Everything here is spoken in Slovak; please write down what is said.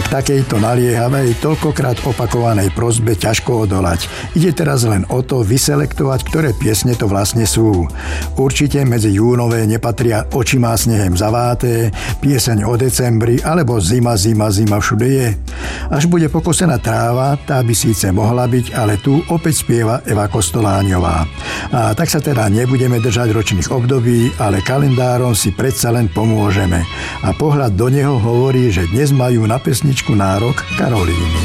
Takejto naliehavej, toľkokrát opakovanej prosbe ťažko odolať. Ide teraz len o to vyselektovať, ktoré piesne to vlastne sú. Určite medzi júnové nepatria Oči má snehem zaváté, Pieseň o decembri alebo Zima, zima, zima všude je. Až bude pokosená tráva, tá by síce mohla byť, ale tu opäť spieva Eva Kostoláňová. A tak sa teda nebudeme držať ročných období, ale kalendárom si predsa len pomôžeme. A pohľad do neho hovorí, že dnes majú na pesničku nárok Karolíny.